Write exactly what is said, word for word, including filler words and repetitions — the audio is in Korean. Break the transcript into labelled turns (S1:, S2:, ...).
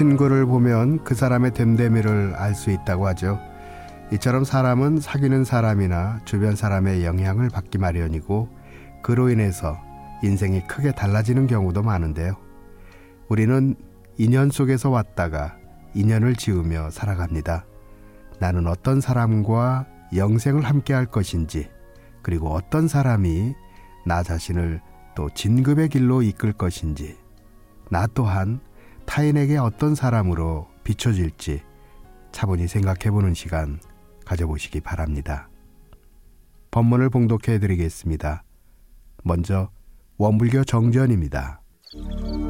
S1: 친구를 보면 그 사람의 됨됨이를 알 수 있다고 하죠. 이처럼 사람은 사귀는 사람이나 주변 사람의 영향을 받기 마련이고 그로 인해서 인생이 크게 달라지는 경우도 많은데요. 우리는 인연 속에서 왔다가 인연을 지으며 살아갑니다. 나는 어떤 사람과 영생을 함께 할 것인지, 그리고 어떤 사람이 나 자신을 또 진급의 길로 이끌 것인지, 나 또한 타인에게 어떤 사람으로 비춰질지 차분히 생각해보는 시간 가져보시기 바랍니다. 법문을 봉독해 드리겠습니다. 먼저 원불교 정전입니다.